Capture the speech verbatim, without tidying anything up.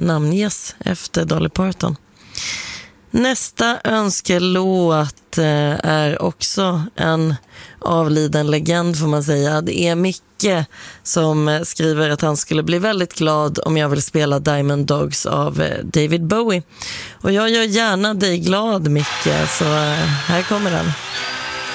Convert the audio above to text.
namnges efter Dolly Parton. Nästa önskelåt är också en avliden legend, får man säga. Det är Micke som skriver att han skulle bli väldigt glad om jag vill spela Diamond Dogs av David Bowie. Och jag gör gärna dig glad, Micke, så här kommer den.